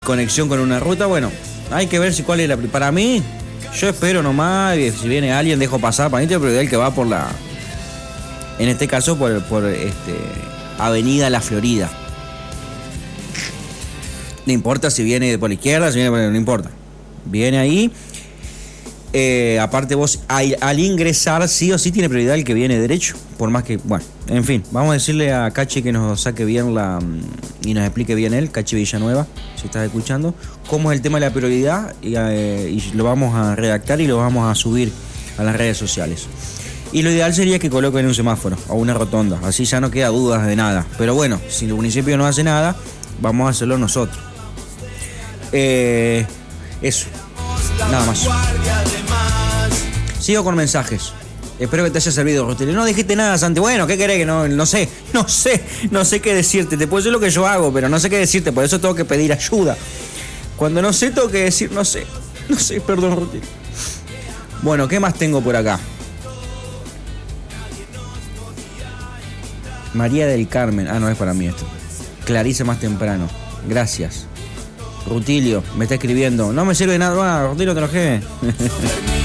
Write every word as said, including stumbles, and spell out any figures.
conexión con una ruta, bueno, hay que ver si cuál es la... Para mí, yo espero nomás, y si viene alguien dejo pasar, para mí pero el que va por la... En este caso por, por este, Avenida La Florida. No importa si viene por la izquierda, si viene por... no importa. Viene ahí. Eh, aparte vos, al, al ingresar, sí o sí tiene prioridad el que viene derecho. Por más que, bueno, en fin, vamos a decirle a Cachi que nos saque bien la... y nos explique bien él, Cachi Villanueva, si estás escuchando, cómo es el tema de la prioridad y, eh, y lo vamos a redactar y lo vamos a subir a las redes sociales. Y lo ideal sería que coloquen un semáforo o una rotonda, así ya no queda dudas de nada. Pero bueno, si el municipio no hace nada, vamos a hacerlo nosotros. Eh, eso, nada más. Sigo con mensajes. Espero que te haya servido, Rotelio. No dijiste nada, Santi. Bueno, ¿qué querés? Que no, no sé, no sé, no sé qué decirte. Te puedo decir lo que yo hago, pero no sé qué decirte. Por eso tengo que pedir ayuda. Cuando no sé, tengo que decir, no sé. No sé, perdón, Rotelio. Bueno, ¿qué más tengo por acá? María del Carmen. Ah, no es para mí esto. Clarice más temprano. Gracias. Rutilio, me está escribiendo. No me sirve de nada. Ah, Rutilio, te enojé.